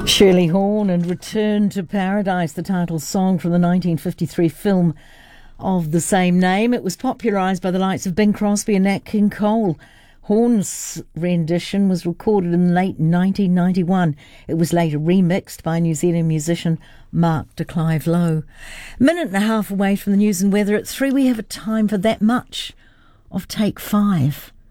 Shirley Horn and Return to Paradise, the title song from the 1953 film of the same name. It was popularised by the likes of Bing Crosby and Nat King Cole. Horn's rendition was recorded in late 1991. It was later remixed by New Zealand musician Mark de Clive Lowe. Minute and a half away from the news and weather at 3, we have a time for that much of Take 5.